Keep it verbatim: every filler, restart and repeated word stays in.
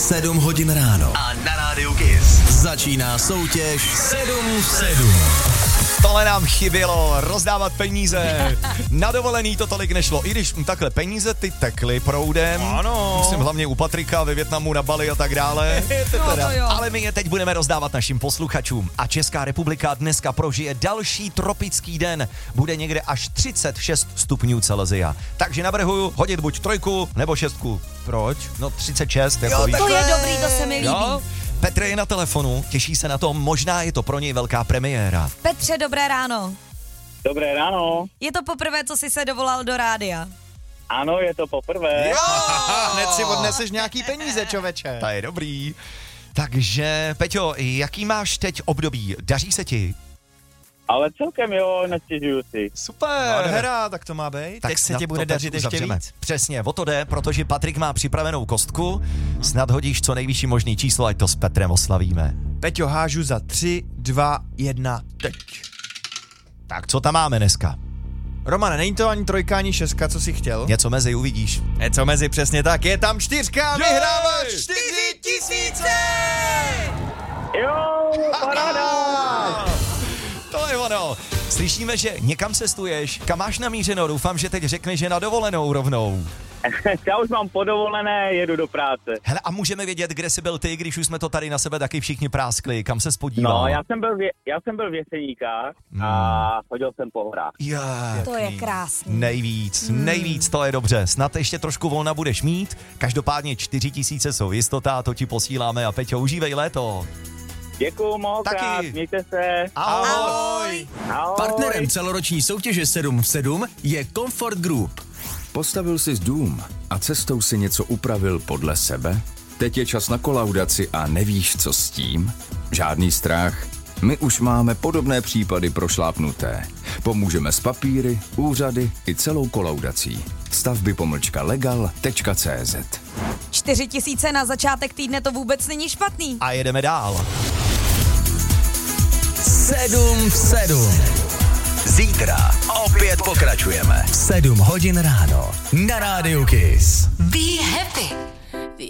sedm hodin ráno. A na rádiu Kiss začíná soutěž sedm v sedm. Tohle nám chybělo, rozdávat peníze. Na dovolený to tolik nešlo, i když m, takhle peníze ty tekly proudem. Ano. Myslím hlavně u Patrika ve Vietnamu, na Bali a tak dále. No, to jo. Ale my je teď budeme rozdávat našim posluchačům. A Česká republika dneska prožije další tropický den. Bude někde až třicet šest stupňů Celsia. Takže navrhuju hodit buď trojku nebo šestku. Proč? No třicet šest. Jako Jo, víš. to je dobrý, to se mi líbí. Jo? Petr je na telefonu, těší se na to, možná je to pro něj velká premiéra. Petře, dobré ráno. Dobré ráno. Je to poprvé, co jsi se dovolal do rádia. Ano, je to poprvé. Hned si odneseš nějaký peníze, čověče. To je dobrý. Takže, Peťo, jaký máš teď období? Daří se ti? Ale celkem jo, nestěžuju si. Super. Hera, tak to má být. Tak se snad ti bude to teď dařit ještě uzavřeme. víc. Přesně, o to jde, protože Patrik má připravenou kostku. Snad hodíš co nejvyšší možný číslo, ať to s Petrem oslavíme. Peťo, hážu za tři, dva, jedna, teď. Tak co tam máme dneska? Romane, není to ani trojka, ani šestka, co jsi chtěl? Něco mezi uvidíš. Něco mezi, přesně tak. Je tam čtyřka, Jej! vyhráváš čtyři tisíce! Jo, paráda. To je ono. Slyšíme, že někam cestuješ. Kam máš namířeno? Doufám, že teď řekneš, že na dovolenou rovnou. Já už mám podovolené, jedu do práce. Hele, a můžeme vědět, kde jsi byl ty, když už jsme to tady na sebe taky všichni práskli. Kam se spodíval? No, já jsem byl, v, já jsem byl v Jeseníkách a chodil jsem po horách. Yeah. To je krásný. Nejvíc, hmm. nejvíc, to je dobře. Snad ještě trošku volna budeš mít. Každopádně čtyři tisíce jsou jistota, to ti posíláme a Peťo, užívej léto. Děkuju mnohokrát, Taky. mějte se. Ahoj. Ahoj. Ahoj. Partnerem celoroční soutěže sedm v sedm je Comfort Group. Postavil jsi dům a cestou si něco upravil podle sebe? Teď je čas na kolaudaci a nevíš, co s tím? Žádný strach. My už máme podobné případy prošlápnuté. Pomůžeme s papíry, úřady i celou kolaudací. Stavby pomlčka legal tečka cé zet. Čtyři tisíce na začátek týdne, to vůbec není špatný. A jedeme dál. sedm v sedm. Zítra opět pokračujeme. sedm hodin ráno na rádiu Kiss. Be happy.